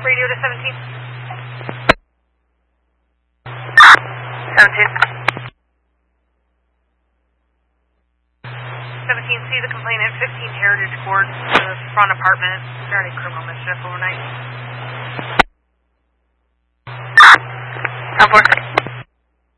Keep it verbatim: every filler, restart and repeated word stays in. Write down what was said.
radio to seventeen. seventeen. seventeen, see the complainant, fifteen Heritage Court, the front apartment, regarding criminal mischief overnight. ten four.